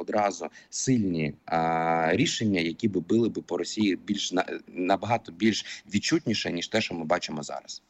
одразу сильні рішення, які били по Росії набагато більш відчутніше, ніж те, що ми бачимо зараз.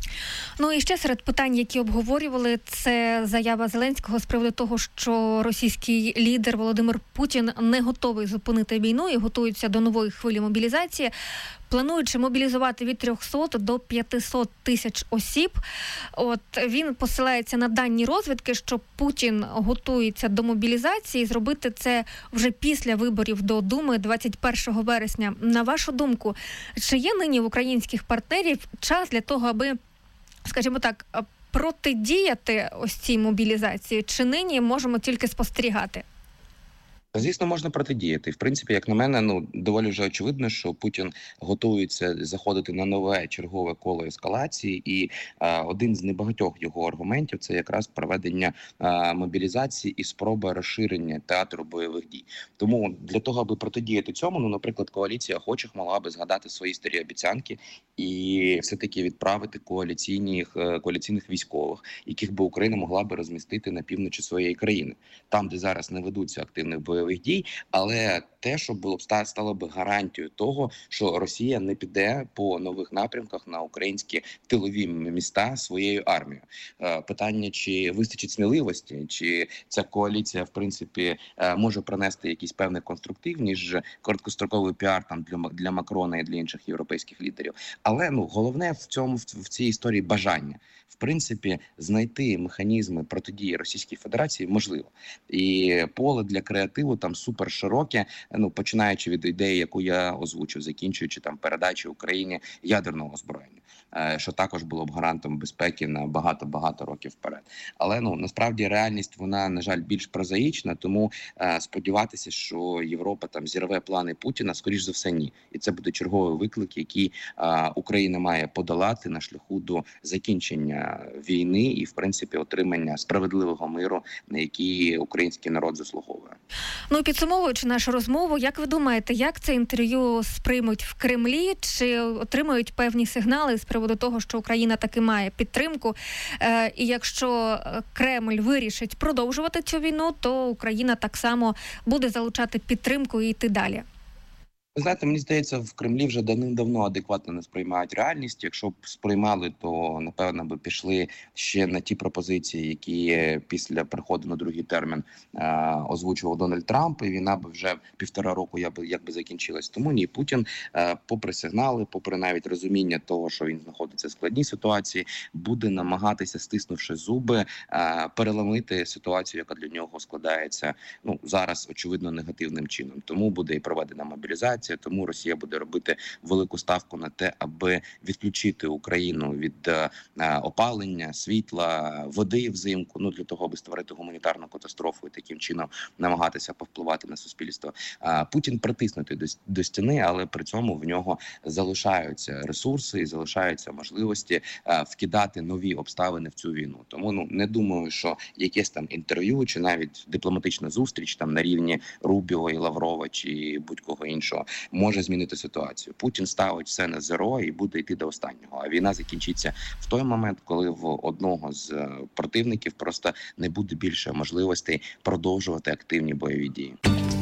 Ну і ще серед питань, які обговорювали, це заява Зеленського з приводу того, що російський лідер Володимир Путін не готовий зупинити війну і готується до нової хвилі мобілізації, плануючи мобілізувати від 300 до 500 тисяч осіб. От він посилається на дані розвідки, що Путін готується до мобілізації, зробити це вже після виборів до Думи 21 вересня. На вашу думку, чи є нині в українських партнерів час для того, аби, скажімо так, протидіяти ось цій мобілізації, чи нині можемо тільки спостерігати? Звісно, можна протидіяти. В принципі, як на мене, доволі вже очевидно, що Путін готується заходити на нове чергове коло ескалації, і один з небагатьох його аргументів – це якраз проведення мобілізації і спроба розширення театру бойових дій. Тому для того, аби протидіяти цьому, наприклад, коаліція охочих могла би згадати свої старі обіцянки і все-таки відправити коаліційних військових, яких би Україна могла би розмістити на півночі своєї країни, там, де зараз не ведуться активних бойових дій, але те, що стало б гарантією того, що Росія не піде по нових напрямках на українські тилові міста своєю армією. Питання, чи вистачить сміливості, чи ця коаліція, в принципі, може принести якийсь певний конструктив, ніж короткостроковий піар там для Макрона і для інших європейських лідерів. Але головне в цій історії бажання. В принципі, знайти механізми протидії Російській Федерації можливо. І поле для креативу там супер широке, починаючи від ідеї, яку я озвучив, закінчуючи там передачі Україні ядерного озброєння, що також було б гарантом безпеки на багато років вперед. Але насправді реальність, вона, на жаль, більш прозаїчна, тому сподіватися, що Європа там зірве плани Путіна, скоріш за все, ні. І це буде черговий виклик, який Україна має подолати на шляху до закінчення війни і, в принципі, отримання справедливого миру, на який український народ заслуговує. Підсумовуючи нашу розмову, як ви думаєте, як це інтерв'ю сприймуть в Кремлі? Чи отримають певні сигнали з приводу того, що Україна таки має підтримку? І якщо Кремль вирішить продовжувати цю війну, то Україна так само буде залучати підтримку і йти далі? Ви знаєте, мені здається, в Кремлі вже давним-давно адекватно не сприймають реальність. Якщо б сприймали, то, напевно, би пішли ще на ті пропозиції, які після приходу на другий термін озвучував Дональд Трамп, і війна б вже 1,5 року якби закінчилась. Тому ні, Путін, попри сигнали, попри навіть розуміння того, що він знаходиться в складній ситуації, буде намагатися, стиснувши зуби, переломити ситуацію, яка для нього складається, зараз, очевидно, негативним чином. Тому буде і проведена мобілізація. Тому Росія буде робити велику ставку на те, аби відключити Україну від опалення, світла, води взимку, для того, аби створити гуманітарну катастрофу і таким чином намагатися повпливати на суспільство. Путін притиснутий до стіни, але при цьому в нього залишаються ресурси і залишаються можливості вкидати нові обставини в цю війну. Тому не думаю, що якесь там інтерв'ю чи навіть дипломатична зустріч там на рівні Рубіо і Лаврова чи будь-кого іншого може змінити ситуацію. Путін ставить все на зеро і буде йти до останнього. А війна закінчиться в той момент, коли в одного з противників просто не буде більше можливостей продовжувати активні бойові дії.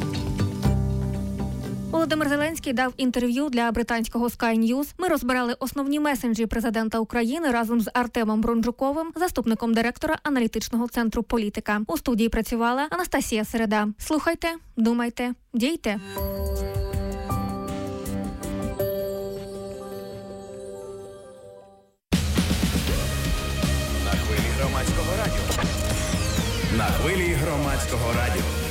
Володимир Зеленський дав інтерв'ю для британського Sky News. Ми розбирали основні меседжі президента України разом з Артемом Бронджуковим, заступником директора аналітичного центру «Політика». У студії працювала Анастасія Середа. Слухайте, думайте, дійте. На хвилі громадського радіо.